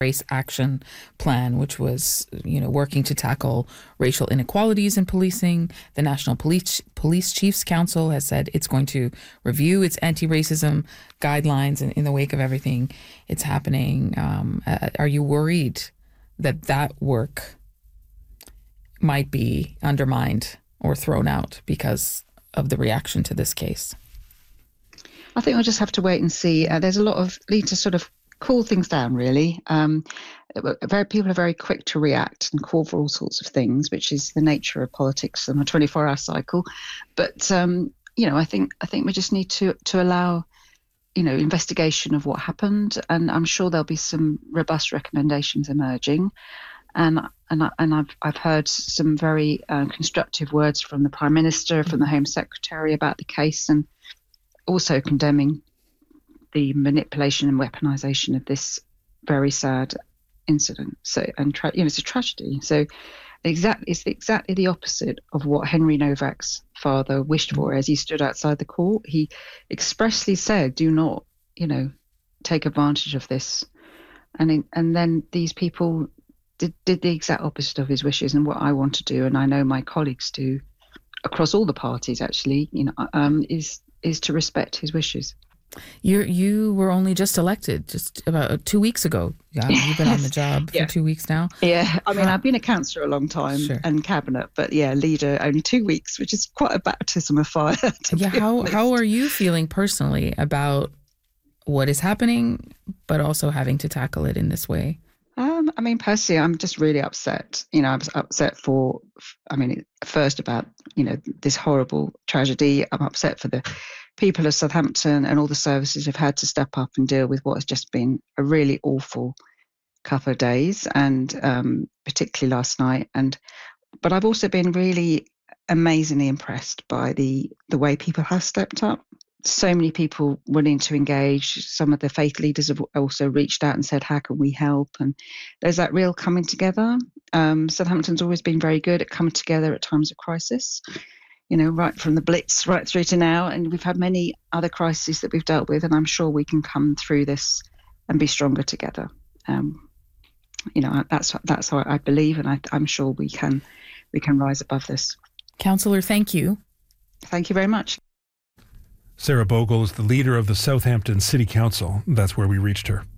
Race Action Plan, which was, working to tackle racial inequalities in policing. The National Police Chiefs Council has said it's going to review its anti-racism guidelines in the wake of everything it's happening. Are you worried that work might be undermined or thrown out because of the reaction to this case? I think we'll just have to wait and see. There's a lot of need to sort of cool things down, really. People are very quick to react and call for all sorts of things, which is the nature of politics on a 24-hour cycle. But I think we just need to allow investigation of what happened, and I'm sure there'll be some robust recommendations emerging. And I've heard some very constructive words from the Prime Minister, from the Home Secretary about the case, and also condemning the manipulation and weaponization of this very sad incident. So, it's a tragedy. So, it's exactly the opposite of what Henry Novak's father wished for as he stood outside the court. He expressly said, "Do not, take advantage of this." And then these people did the exact opposite of his wishes. And what I want to do, and I know my colleagues do, across all the parties actually, is to respect his wishes. You were only just elected just about 2 weeks ago. Yeah, you've been on the job for 2 weeks now. Yeah, I've been a councillor a long time, sure, and cabinet, but leader only 2 weeks, which is quite a baptism of fire. How are you feeling personally about what is happening, but also having to tackle it in this way? Personally, I'm just really upset. I was upset first about, this horrible tragedy. I'm upset for the people of Southampton and all the services have had to step up and deal with what has just been a really awful couple of days, and particularly last night. But I've also been really amazingly impressed by the way people have stepped up. So many people willing to engage. Some of the faith leaders have also reached out and said, "How can we help?" And there's that real coming together. Southampton's always been very good at coming together at times of crisis, right from the Blitz right through to now. And we've had many other crises that we've dealt with, and I'm sure we can come through this and be stronger together. That's how I believe, and I'm sure we can rise above this. Councillor, thank you. Thank you very much. Sarah Bogle is the leader of the Southampton City Council. That's where we reached her.